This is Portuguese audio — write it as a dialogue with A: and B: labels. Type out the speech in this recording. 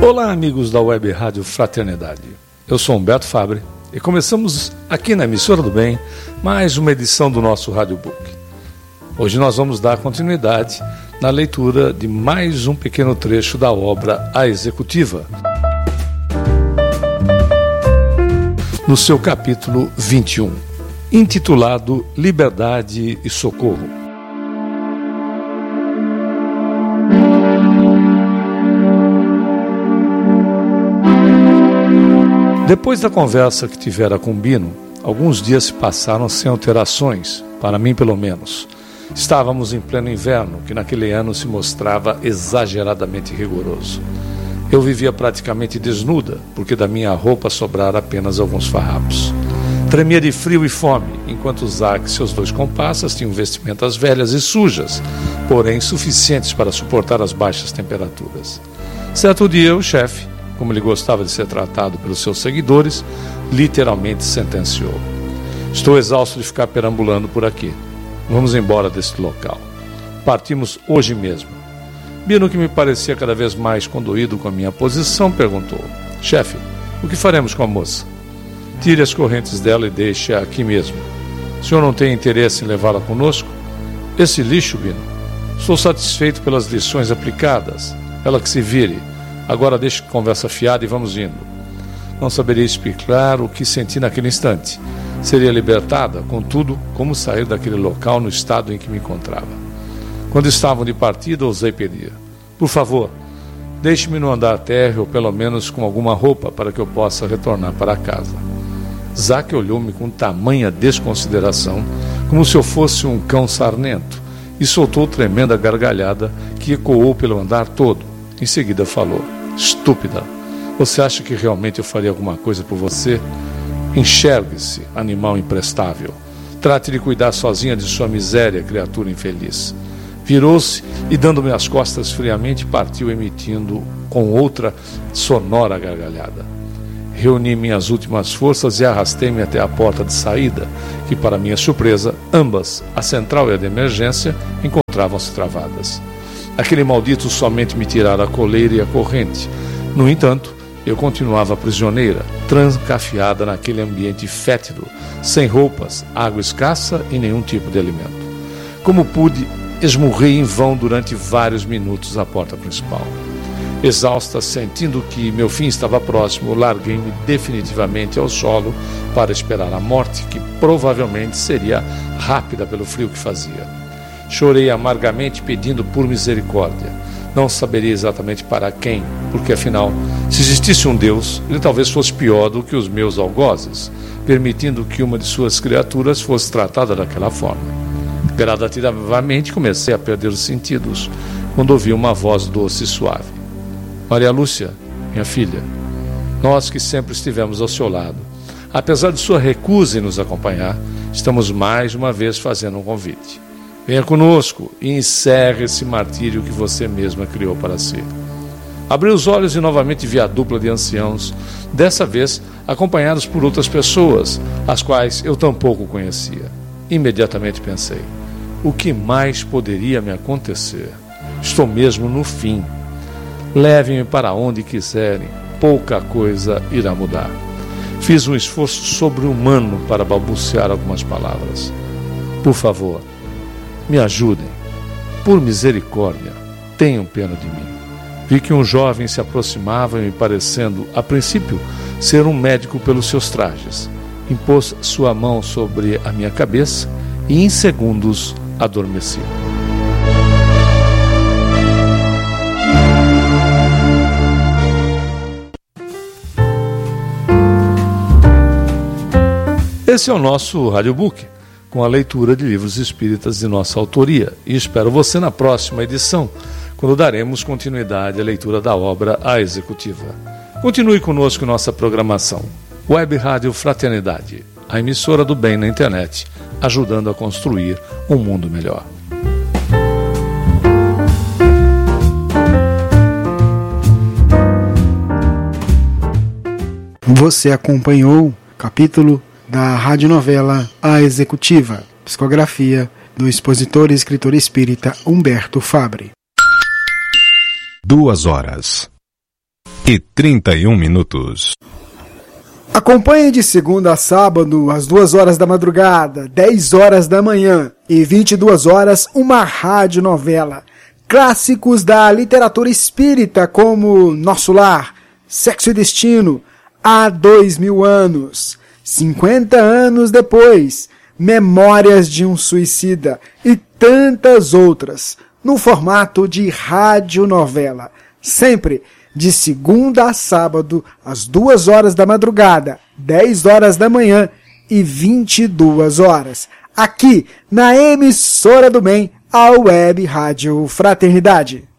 A: Olá, amigos da Web Rádio Fraternidade. Eu sou Humberto Fabre e começamos aqui na Emissora do Bem mais uma edição do nosso Radiobook. Hoje nós vamos dar continuidade na leitura de mais um pequeno trecho da obra A Executiva, no seu capítulo 21, intitulado Liberdade e Socorro. Depois da conversa que tivera com Bino, alguns dias se passaram sem alterações, para mim pelo menos. Estávamos em pleno inverno, que naquele ano se mostrava exageradamente rigoroso. Eu vivia praticamente desnuda, porque da minha roupa sobrara apenas alguns farrapos. Tremia de frio e fome, enquanto Zack e seus 2 comparsas tinham vestimentas velhas e sujas, porém suficientes para suportar as baixas temperaturas. Certo dia, o chefe, como ele gostava de ser tratado pelos seus seguidores, literalmente sentenciou: estou exausto de ficar perambulando por aqui. Vamos embora deste local. Partimos hoje mesmo. Bino, que me parecia cada vez mais condoído com a minha posição, perguntou: chefe, o que faremos com a moça? Tire as correntes dela e deixe-a aqui mesmo. O senhor não tem interesse em levá-la conosco? Esse lixo, Bino? Estou satisfeito pelas lições aplicadas. Ela que se vire. Agora deixe conversa fiada e vamos indo. Não saberia explicar o que senti naquele instante. Seria libertada, contudo, como sair daquele local no estado em que me encontrava. Quando estavam de partida, ousei pedir: por favor, deixe-me no andar térreo, ou pelo menos com alguma roupa, para que eu possa retornar para casa. Zack olhou-me com tamanha desconsideração, como se eu fosse um cão sarnento, e soltou tremenda gargalhada que ecoou pelo andar todo. Em seguida falou: estúpida, você acha que realmente eu faria alguma coisa por você? Enxergue-se, animal imprestável. Trate de cuidar sozinha de sua miséria, criatura infeliz. Virou-se e, dando-me as costas friamente, partiu emitindo com outra sonora gargalhada. Reuni minhas últimas forças e arrastei-me até a porta de saída, que, para minha surpresa, ambas, a central e a de emergência, encontravam-se travadas. Aquele maldito somente me tirara a coleira e a corrente. No entanto, eu continuava prisioneira, trancafiada naquele ambiente fétido, sem roupas, água escassa e nenhum tipo de alimento. Como pude, esmurrei em vão durante vários minutos a porta principal. Exausta, sentindo que meu fim estava próximo, larguei-me definitivamente ao solo para esperar a morte, que provavelmente seria rápida pelo frio que fazia. Chorei amargamente pedindo por misericórdia. Não saberia exatamente para quem, porque afinal, se existisse um Deus, ele talvez fosse pior do que os meus algozes, permitindo que uma de suas criaturas fosse tratada daquela forma. Gradativamente comecei a perder os sentidos, quando ouvi uma voz doce e suave. Maria Lúcia, minha filha, nós que sempre estivemos ao seu lado, apesar de sua recusa em nos acompanhar, estamos mais uma vez fazendo um convite. Venha conosco e encerre esse martírio que você mesma criou para si. Abri os olhos e novamente vi a dupla de anciãos, dessa vez acompanhados por outras pessoas, as quais eu tampouco conhecia. Imediatamente pensei: o que mais poderia me acontecer? Estou mesmo no fim. Levem-me para onde quiserem, pouca coisa irá mudar. Fiz um esforço sobre-humano para balbuciar algumas palavras. Por favor, me ajudem. Por misericórdia, tenham pena de mim. Vi que um jovem se aproximava, me parecendo, a princípio, ser um médico pelos seus trajes. Impôs sua mão sobre a minha cabeça e, em segundos, adormeci. Esse é o nosso Radiobook, com a leitura de livros espíritas de nossa autoria, e espero você na próxima edição, quando daremos continuidade à leitura da obra A Executiva. Continue conosco em nossa programação. Web Rádio Fraternidade, a emissora do bem na internet, ajudando a construir um mundo melhor.
B: Você acompanhou o capítulo da radionovela A Executiva, psicografia do expositor e escritor espírita Humberto Fabre.
C: 2 horas. 6h31.
B: Acompanhe de segunda a sábado, às 2 horas da madrugada, 10 horas da manhã e 22 horas, uma radionovela. Clássicos da literatura espírita como Nosso Lar, Sexo e Destino, Há 2000 anos, 50 anos depois, Memórias de um Suicida e tantas outras, no formato de radionovela. Sempre de segunda a sábado, às 2 horas da madrugada, 10 horas da manhã e 22 horas. Aqui, na emissora do bem, a Web Rádio Fraternidade.